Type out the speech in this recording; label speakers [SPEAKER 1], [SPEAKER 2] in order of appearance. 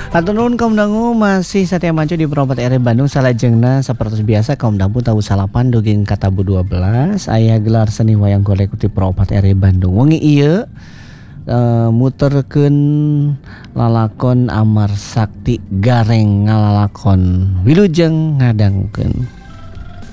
[SPEAKER 1] Hatur nuhun kaum dangu masih satia mancu di Propat RI Bandung salajengna sapertos biasa kaum dangu tahu salapan duging katabu 12 aya gelar seni wayang golek di Propat RI Bandung. Wengi ieu muterkeun lalakon Amar Sakti Gareng ngalalakon wilujeng ngadangkeun.